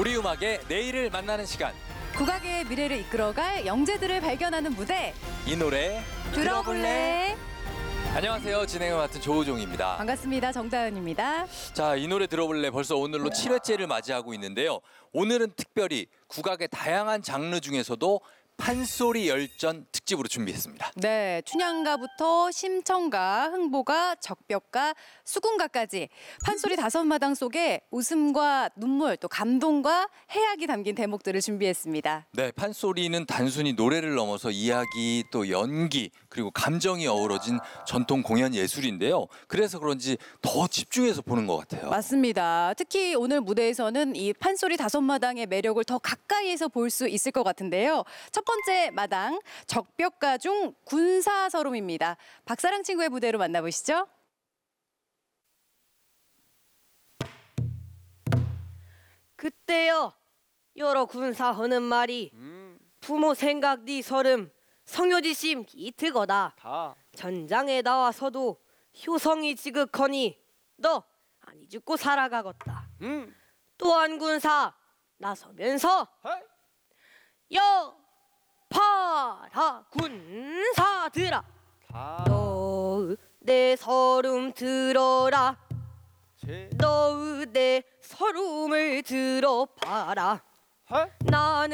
우리 음악의 내일을 만나는 시간. 국악의 미래를 이끌어갈 영재들을 발견하는 무대. 이 노래 들어볼래? 안녕하세요. 진행을 맡은 조우종입니다. 반갑습니다. 정다은입니다. 자, 이 노래 들어볼래 벌써 오늘로 7회째를 맞이하고 있는데요. 오늘은 특별히 국악의 다양한 장르 중에서도 판소리 열전 특집으로 준비했습니다. 네, 춘향가부터 심청가, 흥보가, 적벽가, 수군가까지 판소리 5마당 속에 웃음과 눈물, 또 감동과 해악이 담긴 대목들을 준비했습니다. 네, 판소리는 단순히 노래를 넘어서 이야기, 또 연기, 그리고 감정이 어우러진 전통 공연 예술인데요. 그래서 그런지 더 집중해서 보는 것 같아요. 맞습니다. 특히 오늘 무대에서는 이 판소리 5마당의 매력을 더 가까이에서 볼 수 있을 것 같은데요. 첫 번째 마당, 적벽가 중 군사서름입니다. 박사랑 친구의 무대로 만나보시죠. 그때여 여러 군사하는 말이 부모 생각 네 서름 성효지심 기트거다. 전장에 나와서도 효성이 지극하니 너 아니 죽고 살아가겄다. 또한 군사 나서면서 여파라 군사들아 너의 내 서름 들어라. 너의 내 서름을 들어봐라. 나는